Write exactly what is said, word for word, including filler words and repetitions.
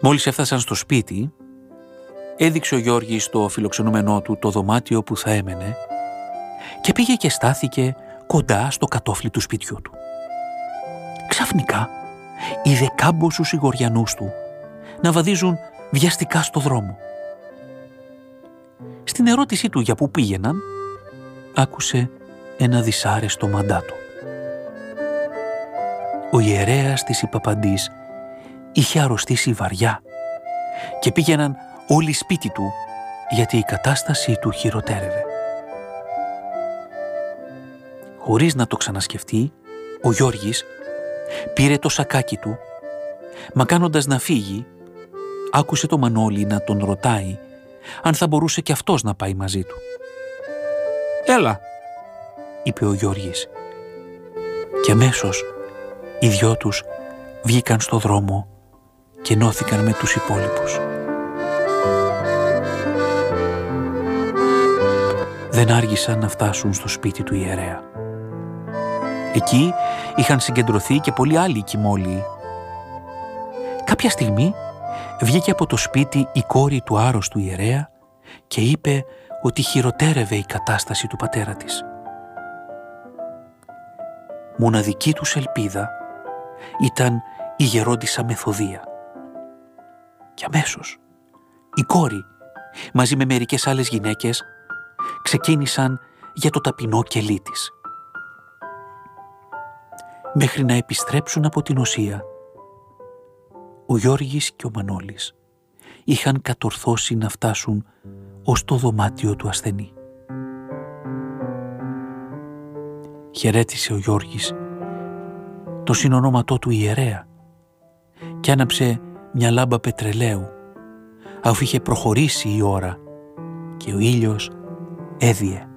Μόλις έφτασαν στο σπίτι, έδειξε ο Γιώργης στο φιλοξενούμενό του το δωμάτιο που θα έμενε και πήγε και στάθηκε κοντά στο κατόφλι του σπιτιού του. Ξαφνικά είδε κάμποσους σιγοριανούς του να βαδίζουν βιαστικά στο δρόμο. Στην ερώτησή του για πού πήγαιναν, άκουσε ένα δυσάρεστο μαντάτο. Ο ιερέας της Ιππαπαντής είχε αρρωστήσει βαριά και πήγαιναν όλοι σπίτι του γιατί η κατάστασή του χειροτέρευε. Χωρίς να το ξανασκεφτεί, ο Γιώργης πήρε το σακάκι του, μα κάνοντας να φύγει, άκουσε το Μανώλη να τον ρωτάει αν θα μπορούσε και αυτός να πάει μαζί του. «Έλα», είπε ο Γιώργης, και αμέσως οι δυο τους βγήκαν στο δρόμο και ενώθηκαν με τους υπόλοιπους. Δεν άργησαν να φτάσουν στο σπίτι του ιερέα. Εκεί είχαν συγκεντρωθεί και πολλοί άλλοι κοιμόλοι. Κάποια στιγμή βγήκε από το σπίτι η κόρη του άρρωστου ιερέα και είπε ότι χειροτέρευε η κατάσταση του πατέρα της. Μοναδική τους ελπίδα ήταν η γερόντισσα Μεθοδία. Και αμέσως η κόρη μαζί με μερικές άλλες γυναίκες ξεκίνησαν για το ταπεινό κελί της. Μέχρι να επιστρέψουν από την Οσία, ο Γιώργης και ο Μανώλης είχαν κατορθώσει να φτάσουν ως το δωμάτιο του ασθενή. Χαιρέτησε ο Γιώργης το συνονόματό του ιερέα και άναψε μια λάμπα πετρελαίου, αφού είχε προχωρήσει η ώρα και ο ήλιος έδιε.